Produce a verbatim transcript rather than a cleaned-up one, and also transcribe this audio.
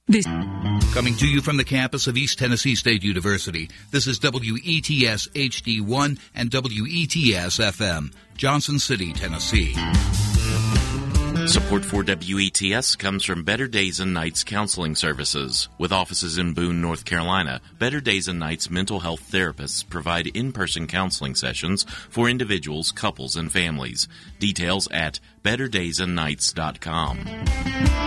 This Coming to you from the campus of East Tennessee State University, this is W E T S H D one and W E T S F M, Johnson City, Tennessee. Support for W E T S comes from Better Days and Nights Counseling Services. With offices in Boone, North Carolina, Better Days and Nights mental health therapists provide in-person counseling sessions for individuals, couples, and families. Details at better days and nights dot com.